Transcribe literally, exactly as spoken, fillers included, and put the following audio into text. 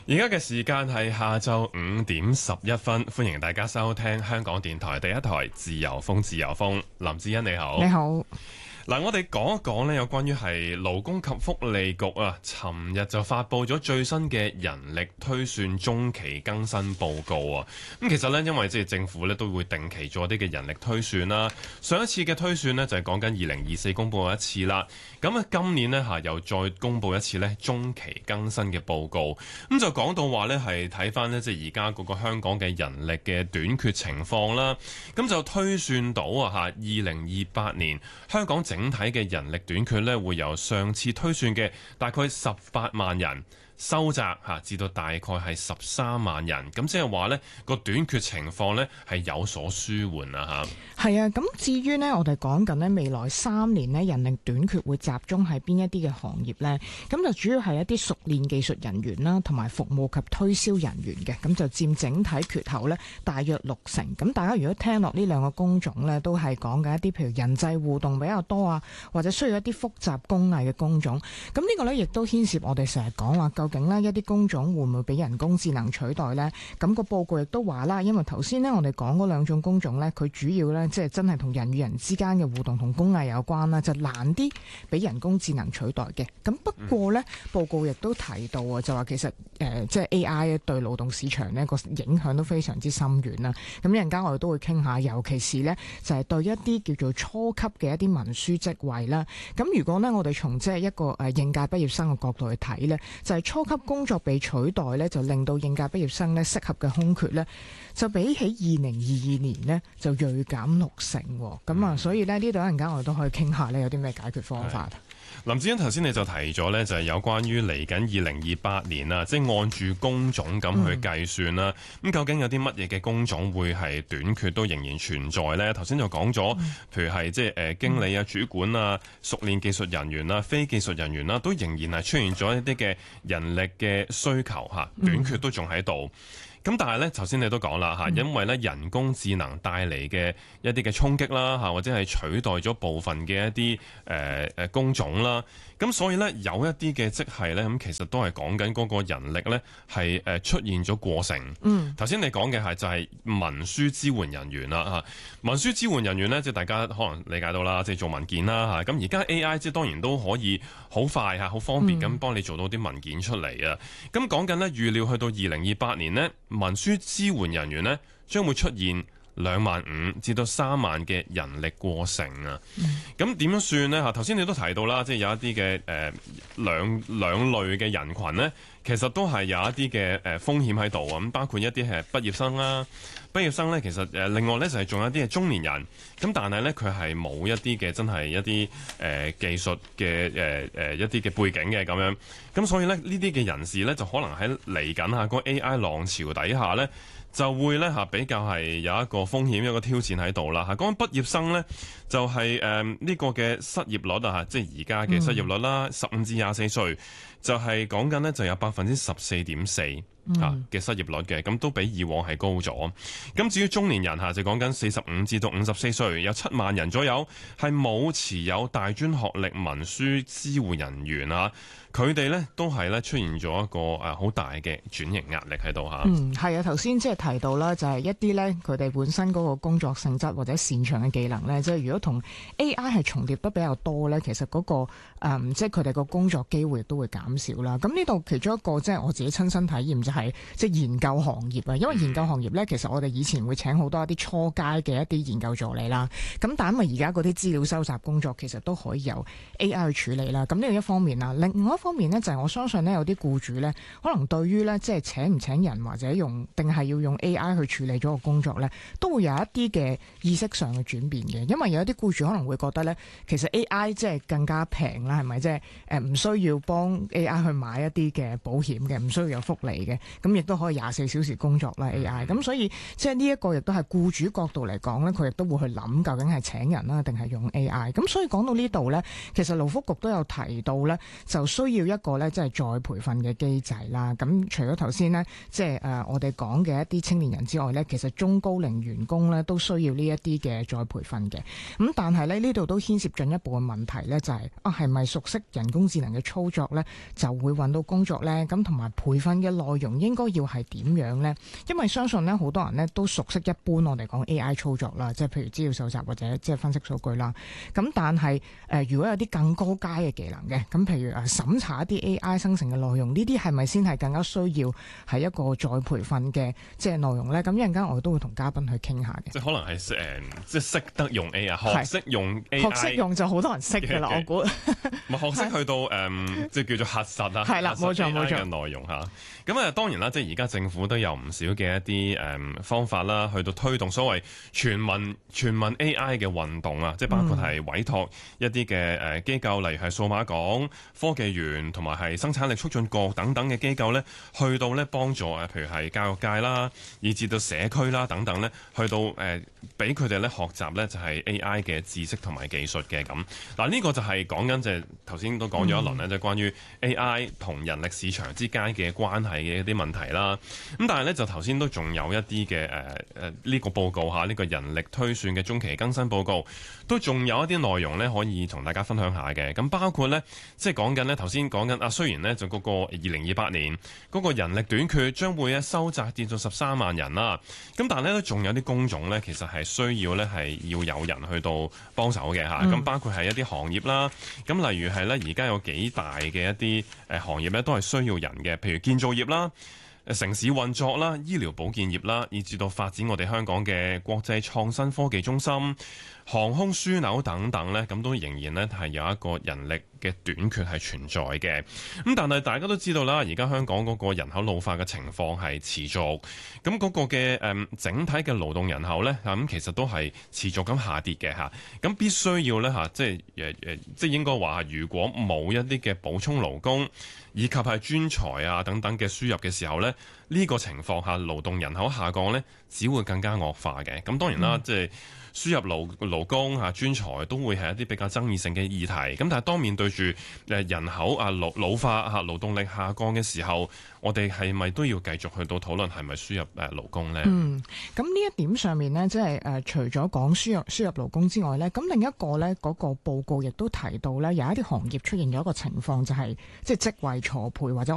而家嘅時間係下晝五點十一分，歡迎大家收聽香港電台第一台自由風自由風。林志欣你好。 你好。 嗱，我哋講一講呢，有關於係勞工及福利局啊，尋日就發布咗最新嘅人力推算中期更新報告啊。咁其實呢，因為即係政府呢都會定期做一啲嘅人力推算啦。上一次嘅推算呢，就係講緊二零二四公佈一次啦。咁啊，今年呢，嚇又再公佈一次呢中期更新嘅報告。咁就講到話呢，係睇翻呢，即係而家嗰個香港嘅人力嘅短缺情況啦。咁就推算到啊嚇，二零二八年香港整整體嘅人力短缺咧，會由上次推算嘅大概十八萬人收窄嚇，至到大概係十三萬人。咁即係話呢個短缺情況呢係有所舒緩啦嚇。 係啊，咁至於呢，我哋講緊呢未來三年呢人力短缺會集中喺邊一啲嘅行業呢？咁就主要係一啲熟練技術人員啦，同埋服務及推銷人員嘅，咁就佔整體缺口呢大約六成。咁大家如果聽落呢兩個工種呢，都係講緊一啲譬如人際互動比較多啊，或者需要一啲複雜工藝嘅工種。咁呢個呢，亦都牽涉我哋成日講話究竟呢一啲工種會唔會俾人工智能取代呢？咁個報告亦都話啦，因為頭先呢，我哋講嗰兩種工種呢，佢主要呢，即係真係同人與人之間嘅互動同工藝有關啦，就難啲俾人工智能取代嘅。咁不過呢，報告亦都提到啊，就話其實誒即係 A I 對勞動市場呢個影響都非常之深遠啦。咁一陣間我哋都會傾下，尤其是呢，就係對一啲叫做初級嘅一啲文書職位啦。咁如果呢，我哋從即係一個誒應屆畢業生嘅角度去睇呢，就係初級工作被取代呢，就令到應屆畢業生呢適合嘅空缺呢，就比起二零二二年呢，就銳減六成。咁啊，所以呢，呢度一陣間我哋都可以傾下呢，有啲咩解決方法。 林志欣頭先你就提咗呢，就係有關於嚟緊二零二八年啊，即係按住工種咁去計算啦。咁、嗯、究竟有啲乜嘢嘅工種會係短缺都仍然存在呢？頭先就講咗，譬如係即係誒經理啊、主管啊、熟練技術人員啊、非技術人員啦，都仍然係出現咗一啲嘅人力嘅需求嚇，短缺都仲喺度。咁但係咧，頭先你都講啦嚇，因為咧人工智能帶嚟嘅一啲嘅衝擊啦嚇，或者係取代咗部分嘅一啲誒誒工種啦，咁所以咧有一啲嘅職系咧，咁其實都係講緊嗰個人力咧係誒出現咗過剩。嗯，頭先你講嘅係就係文書支援人員啦嚇，文書支援人員咧，即係大家可能理解到啦，即係做文件啦嚇。咁而家 A I 即係當然都可以好快嚇、好方便咁幫你做到啲文件出嚟啊。咁講緊咧預料去到二零二八年呢，文書支援人員呢將會出現兩萬五至到三萬嘅人力過剩啊！咁點樣算呢？嚇，頭先你都提到啦，即係有一啲嘅誒兩兩類嘅人群呢，其實都係有一啲嘅誒風險喺度啊！咁包括一啲係畢業生啦，畢業生呢，其實誒另外呢就係仲有一啲係中年人，咁但係呢，佢係冇一啲嘅真係一啲誒、呃、技術嘅誒誒一啲嘅背景嘅咁樣，咁所以呢，呢啲嘅人士呢，就可能喺嚟緊嚇個 A I 浪潮底下呢，就會咧嚇比較係有一個風險，一個挑戰喺度啦嚇。講緊畢業生咧，就係誒呢個嘅失業率啊嚇，即係而家嘅失業率啦，十五至廿四歲就係講緊咧就有百分之十四點四嚇嘅失業率嘅，咁都比以往係高咗。咁至於中年人嚇，就講緊四十五至到五十四歲，有七萬人左右係冇持有大專學歷文書支援人員啊。佢哋咧都係咧出現咗一個誒好大嘅轉型壓力喺度嚇。 嗯，係啊，頭先即係提到啦，就係一啲咧佢哋本身嗰個工作性質或者擅長嘅技能咧，即係如果同 A I 係重疊得比較多咧，其實嗰個誒即係佢哋個工作機會亦都會減少啦。咁呢度其中一個即係我自己親身體驗就係即係研究行業啊，因為研究行業咧其實我哋以前會請好多一啲初階嘅一啲研究助理啦。咁但係因為而家嗰啲資料收集工作其實都可以由 A I 去處理啦。咁呢個一方面啦，另外一方面呢，就係我相信呢，有啲僱主呢，可能對於呢，即係請唔請人或者用定係要用 A I 去處理咗個工作呢，都會有一啲嘅意識上嘅轉變嘅。因為有一啲僱主可能會覺得呢，其實 A I 即係更加平啦，係咪？即係誒唔需要幫 A I 去買一啲嘅保險嘅，唔需要有福利嘅，咁亦都可以廿四小時工作啦 A I。咁所以即係呢一個亦都係僱主角度嚟講呢，佢亦都會去諗究竟係請人啦定係用 A I。咁所以講到呢度呢，其實勞福局都有提到呢，就需要一個咧即係再培訓嘅機制啦。咁除咗頭先呢，即係誒我哋講嘅一啲青年人之外咧，其實中高齡員工咧都需要呢一啲嘅再培訓嘅。咁但係咧呢度都牽涉進一步嘅問題咧，就係、是、啊係咪熟悉人工智能嘅操作咧就會揾到工作咧？咁同埋培訓嘅內容應該要係點樣咧？因為相信咧好多人咧都熟悉一般我哋講 A I 操作啦，即係譬如資料搜集或者即係分析數據啦。咁但係誒、呃、如果有啲更高階嘅技能嘅，咁譬如誒審查一啲 A I 生成嘅內容，呢啲係咪先係更加需要係一個再培訓嘅即係內容咧？咁一陣間我哋都會同嘉賓去傾下嘅。 即係可能係誒、呃，即係識得用 A I，學識用 A I， 學識用就好多人識㗎啦，我估。 咪學識去到誒、嗯，即係叫做核實啊， 係啦，冇錯冇錯嘅內容嚇。咁啊，當然啦，即係而家政府都有唔少嘅一啲誒、嗯、方法啦，去到推動所謂全民全民 A I 嘅運動啊，即係包括係委託一啲嘅誒機構，例如係數碼港、科技園同埋係生產力促進局等等嘅機構咧，去到咧幫助啊，譬如係教育界啦，以至到社區啦等等咧，去到誒俾佢哋咧學習咧就係 A I 嘅知識同埋技術嘅咁。嗱呢個就係講緊，即係頭先都講咗一輪咧，就係、關於 A I 同人力市場之間嘅關係嘅一啲問題啦。咁但係咧就頭先都仲有一啲嘅誒誒呢個報告嚇，呢、呢個人力推算嘅中期更新報告，都仲有一啲內容咧可以同大家分享下嘅。咁包括咧即係講緊咧頭先講緊啊，雖然咧就嗰個二零二八年嗰個人力短缺將會咧收窄跌到十三萬人啦。咁但係咧都仲有啲工種咧，其實係需要咧係要有人去到幫手嘅嚇。咁、嗯、包括係一啲行業啦，咁例如係咧而家有幾大嘅一啲誒行業咧都係需要人嘅，譬如建造業啦、城市運作啦、醫療保健業啦，以至到發展我哋香港嘅國際創新科技中心、航空樞紐等等咧，咁都仍然咧係有一個人力嘅短缺係存在嘅。咁但係大家都知道啦，而家香港嗰個人口老化嘅情況係持續，咁嗰個嘅誒整體嘅勞動人口咧，咁其實都係持續咁下跌嘅嚇。咁必須要咧嚇，即係誒誒，即係應該話，如果冇一啲嘅補充勞工以及係專才啊等等嘅輸入嘅時候咧，呢個情況下勞動人口下降咧，只會更加惡化嘅。咁當然啦，即係、嗯。輸入勞勞工嚇專才都會係一啲比較爭議性嘅議題，咁但係當面對住誒人口啊老老化嚇勞動力下降嘅時候，我哋係咪都要繼續去到討論係咪輸入誒勞工呢？嗯， 咁呢一點上面呢，即係誒除咗講輸入輸入勞工之外呢，咁另一個呢嗰個報告亦都提到呢，有一啲行業出現咗一個情況，就係即係職位錯配或者